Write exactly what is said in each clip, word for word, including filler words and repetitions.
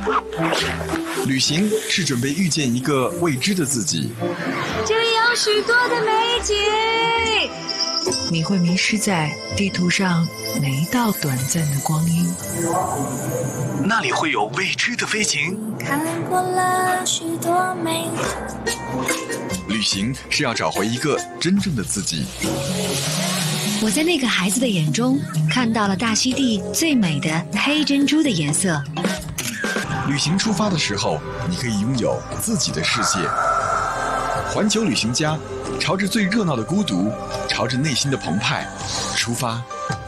旅行是准备遇见一个未知的自己， 这里有许多的美景， 你会迷失在地图上每一道短暂的光阴。 那里会有未知的飞行。 看过了许多美景。 旅行是要找回一个真正的自己。 我在那个孩子的眼中看到了大溪地最美的黑珍珠的颜色。 旅行出发的时候，你可以拥有自己的世界。环球旅行家，朝着最热闹的孤独，朝着内心的澎湃出发。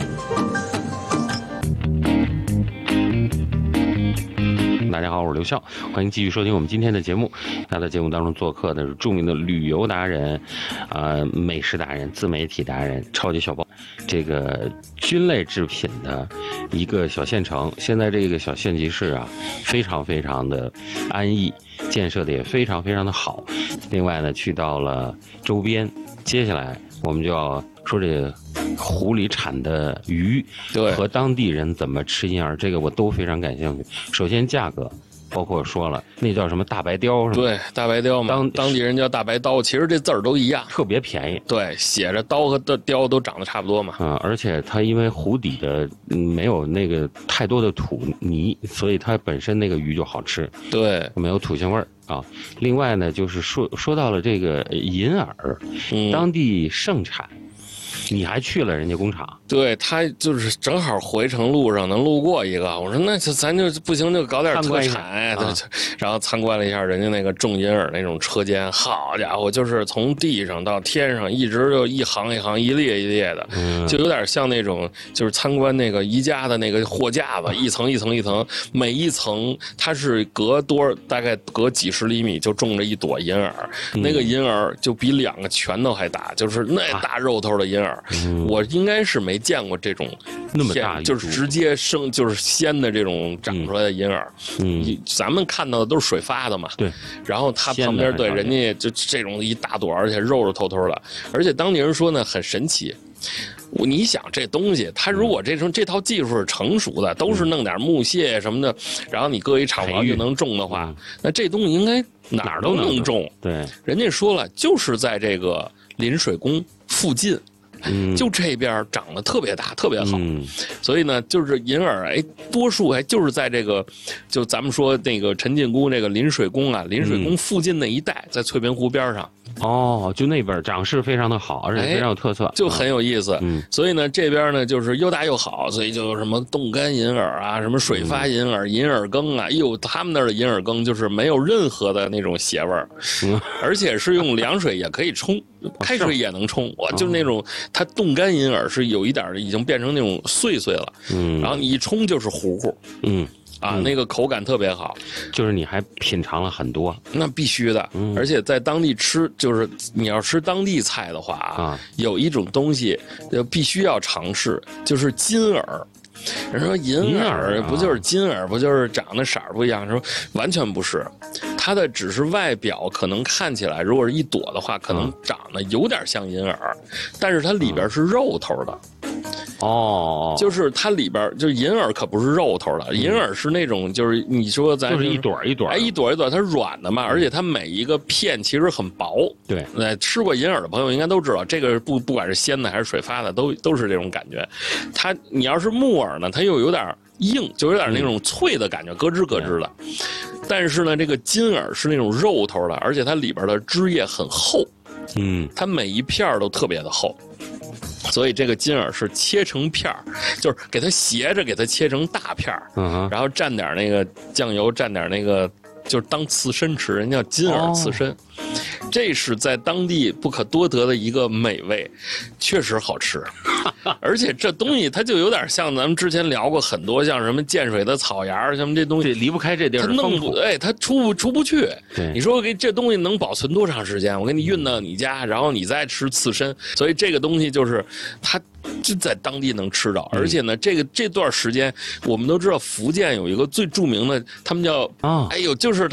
大家好，我是刘笑，欢迎继续收听我们今天的节目。他在节目当中做客的是著名的旅游达人、呃美食达人、自媒体达人、超级小包。这个菌类制品的一个小县城，现在这个小县级市啊，非常非常的安逸，建设的也非常非常的好。另外呢，去到了周边，接下来我们就要说这个湖里产的鱼， 对， 和当地人怎么吃银耳，这个我都非常感兴趣。首先价格，包括说了那叫什么大白鲷是吗？ 对，大白鲷嘛，当当地人叫大白刀，其实这字儿都一样， 特别便宜。 对，写着刀和鲷都长得差不多嘛。 嗯，而且它因为湖底的、嗯、没有那个太多的土泥，所以它本身那个鱼就好吃。 对， 没有土腥味儿啊。另外呢，就是说说到了这个银耳， 嗯、 当地盛产。你还去了人家工厂？ 对，他就是正好回程路上能路过一个，我说那就咱就不行就搞点特产，啊、然后参观了一下人家那个种银耳那种车间，好家伙，就是从地上到天上一直就一行一行一列一列的，嗯、就有点像那种就是参观那个宜家的那个货架子，一层一层一层，每一层它是隔多大概隔几十厘米就种着一朵银耳，嗯、那个银耳就比两个拳头还大，就是那大肉头的银耳。嗯、我应该是没见过这种那么大， 就是直接生就是鲜的这种长出来的银耳。嗯，咱们看到的都是水发的嘛。 对。 然后它旁边对人家就这种一大朵，而且肉肉透透的，而且当地人说呢很神奇。你想这东西，它如果这种这套技术是成熟的，都是弄点木屑什么的，然后你搁一厂房就能种的话，那这东西应该哪儿都能种。 对， 人家说了，就是在这个临水宫附近。 嗯， 就这边长得特别大，特别好， 嗯、 所以呢，就是银耳，哎，多数还就是在这个，就咱们说那个陈近姑那个临水宫啊，临水宫附近那一带，在翠屏湖边上。 哦，就那边长势非常的好，而且非常有特色， 哎、就很有意思。 嗯， 所以呢，这边呢就是又大又好，所以就什么冻干银耳啊，什么水发银耳、嗯、银耳羹啊，哎呦，他们那儿的银耳羹就是没有任何的那种邪味儿，嗯、而且是用凉水也可以冲，开水也能冲。我、哦、就那种它冻干银耳是有一点已经变成那种碎碎了，嗯，然后你一冲就是糊糊，嗯。啊，那个口感特别好， 就是你还品尝了很多， 那必须的，嗯、而且在当地吃，就是你要吃当地菜的话啊，有一种东西就必须要尝试，就是金耳。人说银耳不就是金耳，不就是长得色儿不一样？说完全不是，它的只是外表可能看起来，如果是一朵的话，可能长得有点像银耳，但是它里边是肉头的。 哦， 就是它里边就是银耳可不是肉头的，银耳是那种就是你说咱就是一朵一朵， 哎，一朵一朵，它软的嘛，而且它每一个片其实很薄。 对， 那吃过银耳的朋友应该都知道，这个不不管是鲜的还是水发的，都都是这种感觉。它你要是木耳呢，它又有点硬，就有点那种脆的感觉，咯吱咯吱的。但是呢，这个金耳是那种肉头的，而且它里边的汁液很厚， 嗯， 它每一片都特别的厚。所以这个金耳是切成片儿，就是给它斜着给它切成大片儿， 嗯， 然后蘸点那个酱油，蘸点那个就是当刺身吃，人家叫金耳刺身。哦，这是在当地不可多得的一个美味，确实好吃。而且这东西它就有点像咱们之前聊过很多，像什么建水的草芽，什么这东西离不开这地儿， 它弄不哎，它出不出不去。你说给这东西能保存多长时间？我给你运到你家，然后你再吃刺身。所以这个东西就是它就在当地能吃到，而且呢，这个这段时间我们都知道福建有一个最著名的，他们叫啊，哎呦，就是